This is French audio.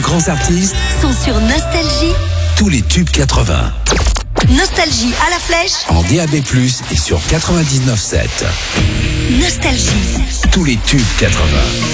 grands artistes sont sur Nostalgie. Tous les tubes 80. Nostalgie à la flèche. En DAB+, et sur 99.7. Nostalgie. Tous les tubes 80.